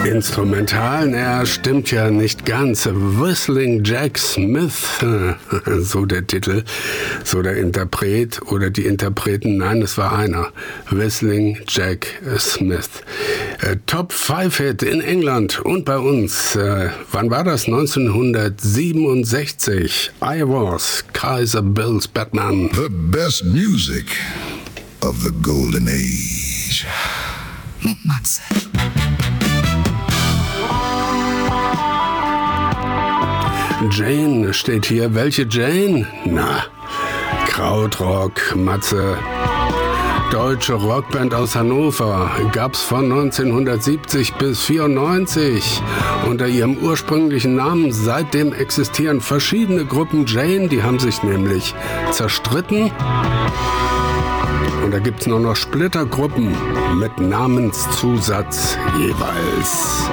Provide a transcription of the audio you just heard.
Instrumental, stimmt ja nicht ganz. Whistling Jack Smith, so der Titel, so der Interpret oder die Interpreten. Nein, es war einer. Whistling Jack Smith. Top 5 Hit in England und bei uns. Wann war das? 1967. I Was, Kaiser Bill's Batman. The best music of the golden age. Matze. Jane steht hier. Welche Jane? Na, Krautrock, Matze. Deutsche Rockband aus Hannover. Gab's von 1970 bis 94. Unter ihrem ursprünglichen Namen. Seitdem existieren verschiedene Gruppen Jane. Die haben sich nämlich zerstritten. Und da gibt's nur noch Splittergruppen mit Namenszusatz jeweils.